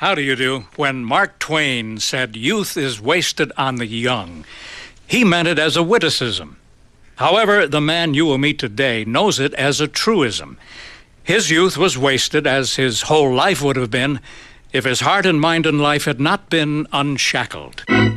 How do you do? When Mark Twain said youth is wasted on the young, he meant it as a witticism. However, the man you will meet today knows it as a truism. His youth was wasted, as his whole life would have been, if his heart and mind and life had not been unshackled.